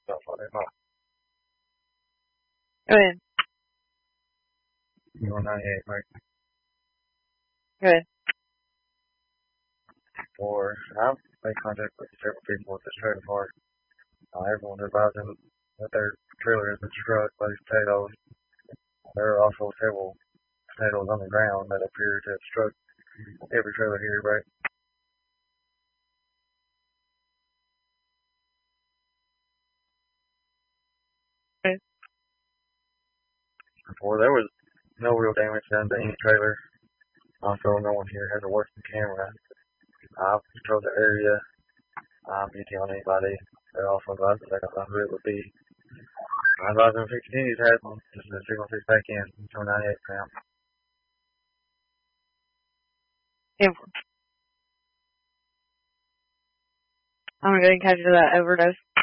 Stuff like that. Go ahead. You're 98, right? Go ahead. Or I've made contact with several people at this trailer park. Everyone's advising that their trailer has been struck by these potatoes. There are also several potatoes on the ground that appear to have struck every trailer here, right? Okay. Before there was no real damage done to any trailer. Also, no one here has a working camera. I've patrolled the area. I'm telling anybody. They're also advised that they don't know who it would be. I advise them if it continues to happen, just the signal 6 back in until 98 now. Yeah. I'm going to go ahead and catch you to that overdose.